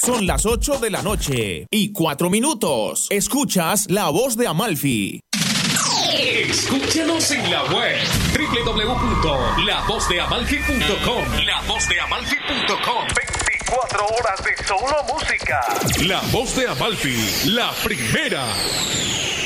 Son las 8 de la noche y 4 minutos. Escuchas La Voz de Amalfi. Escúchanos en la web www.lavozdeamalfi.com. lavozdeamalfi.com. 24 horas de solo música. La Voz de Amalfi, la primera.